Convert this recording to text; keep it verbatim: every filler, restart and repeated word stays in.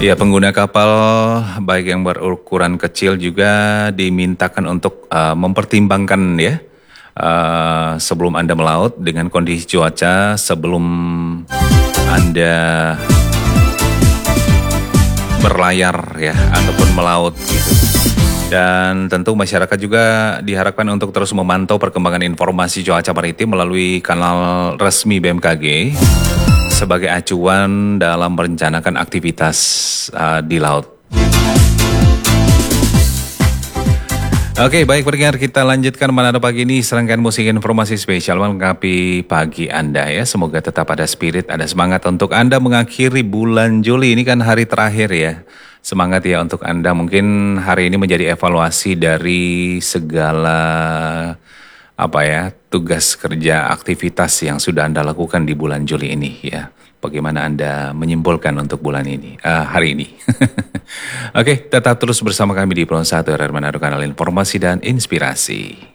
Ya, pengguna kapal baik yang berukuran kecil juga dimintakan untuk uh, mempertimbangkan ya uh, sebelum Anda melaut dengan kondisi cuaca sebelum Anda berlayar ya ataupun melaut gitu. Dan tentu masyarakat juga diharapkan untuk terus memantau perkembangan informasi cuaca maritim melalui kanal resmi B M K G sebagai acuan dalam merencanakan aktivitas uh, di laut. Oke, baik pendengar, kita lanjutkan Manado pagi ini serangkaian musik informasi spesial melengkapi pagi Anda ya. Semoga tetap ada spirit, ada semangat untuk Anda mengakhiri bulan Juli. Ini kan hari terakhir ya. Semangat ya untuk Anda. Mungkin hari ini menjadi evaluasi dari segala apa ya, tugas kerja, aktivitas yang sudah Anda lakukan di bulan Juli ini ya. Bagaimana Anda menyimpulkan untuk bulan ini, uh, hari ini. Oke, tetap terus bersama kami di Pro satu R R Manado, kanal informasi dan inspirasi.